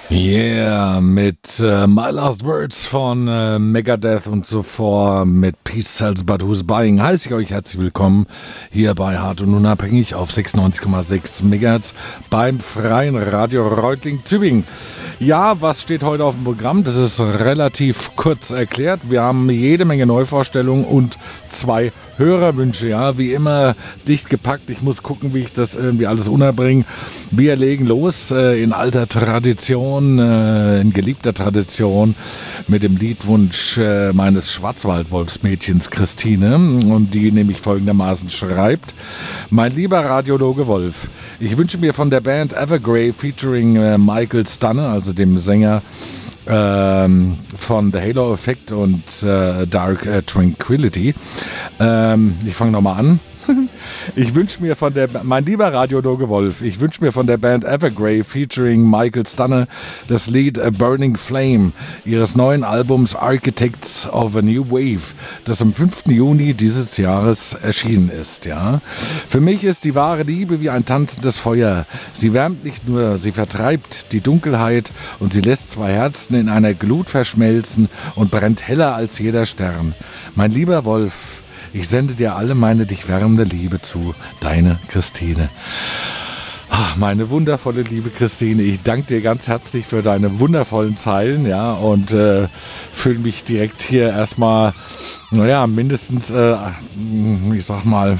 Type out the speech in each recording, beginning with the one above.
Yeah, mit My Last Words von Megadeth und zuvor mit Peace Sells But Who's Buying heiße ich euch herzlich willkommen hier bei Hart und Unabhängig auf 96,6 MHz beim Freien Radio Reutlingen-Tübingen. Ja, was steht heute auf dem Programm? Das ist relativ kurz erklärt. Wir haben jede Menge Neuvorstellungen und 2 Hörerwünsche, ja, wie immer dicht gepackt. Ich muss gucken, wie ich das irgendwie alles unterbringe. Wir legen los in alter Tradition, in geliebter Tradition mit dem Liedwunsch meines Schwarzwaldwolfsmädchens Christine, und die nämlich folgendermaßen schreibt: Mein lieber Radiologe Wolf, ich wünsche mir von der Band Evergrey featuring Michael Stanne, also dem Sänger von The Halo Effect und Dark Tranquility. Ich fange nochmal an. Ich wünsche mir mein lieber Radiologe Wolf, ich wünsche mir von der Band Evergrey featuring Michael Stanne das Lied A Burning Flame ihres neuen Albums Architects of a New Wave, das am 5. Juni dieses Jahres erschienen ist. Ja. Für mich ist die wahre Liebe wie ein tanzendes Feuer. Sie wärmt nicht nur, sie vertreibt die Dunkelheit und sie lässt 2 Herzen in einer Glut verschmelzen und brennt heller als jeder Stern. Mein lieber Wolf, ich sende dir alle meine dich wärmende Liebe zu, deine Christine. Meine wundervolle liebe Christine, ich danke dir ganz herzlich für deine wundervollen Zeilen, ja, und fühle mich direkt hier erstmal, mindestens, ich sag mal,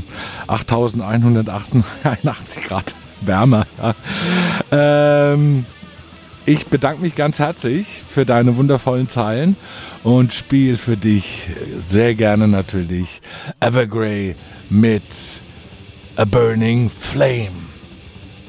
8181 Grad wärmer. Ja. Ich bedanke mich ganz herzlich für deine wundervollen Zeilen und spiele für dich sehr gerne natürlich Evergrey mit A Burning Flame.